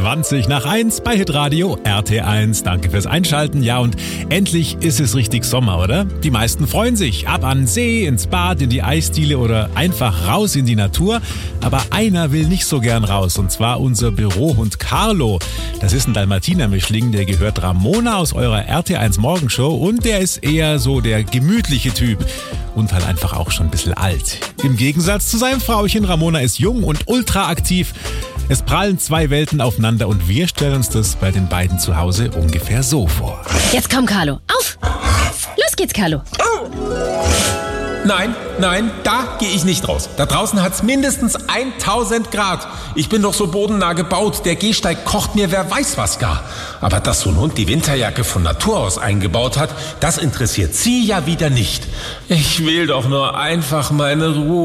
20 nach 1 bei Hitradio RT1. Danke fürs Einschalten. Ja, und endlich ist es richtig Sommer, oder? Die meisten freuen sich. Ab an den See, ins Bad, in die Eisdiele oder einfach raus in die Natur. Aber einer will nicht so gern raus, und zwar unser Bürohund Carlo. Das ist ein Dalmatiner-Mischling, der gehört Ramona aus eurer RT1 Morgenshow und der ist eher so der gemütliche Typ. Und halt einfach auch schon ein bisschen alt. Im Gegensatz zu seinem Frauchen, Ramona ist jung und ultra aktiv. Es prallen zwei Welten aufeinander und wir stellen uns das bei den beiden zu Hause ungefähr so vor. Jetzt komm, Carlo, auf! Los geht's, Carlo. Nein, da gehe ich nicht raus. Da draußen hat's mindestens 1000 Grad. Ich bin doch so bodennah gebaut. Der Gehsteig kocht mir wer weiß was gar. Aber dass so ein Hund die Winterjacke von Natur aus eingebaut hat, das interessiert sie ja wieder nicht. Ich will doch nur einfach meine Ruhe.